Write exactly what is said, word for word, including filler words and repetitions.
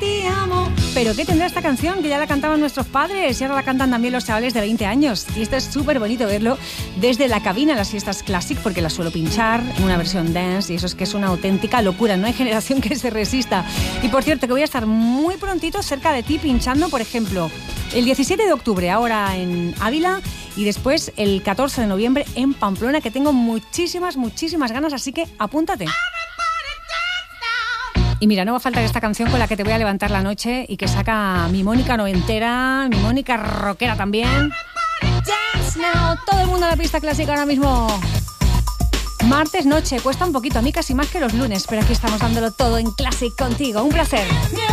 te amo. ¿Pero qué tendrá esta canción? Que ya la cantaban nuestros padres y ahora la cantan también los chavales de veinte años. Y esto es súper bonito verlo desde la cabina en las fiestas Classic, porque la suelo pinchar en una versión dance y eso es que es una auténtica locura. No hay generación que se resista. Y por cierto, que voy a estar muy prontito cerca de ti pinchando, por ejemplo, el diecisiete de octubre ahora en Ávila y después el catorce de noviembre en Pamplona, que tengo muchísimas, muchísimas ganas, así que apúntate. Y mira, no va a faltar esta canción con la que te voy a levantar la noche y que saca mi Mónica noventera, mi Mónica rockera también. Dance now, todo el mundo a la pista clásica ahora mismo. Martes noche, cuesta un poquito, a mí casi más que los lunes, pero aquí estamos dándolo todo en Classic contigo. Un placer.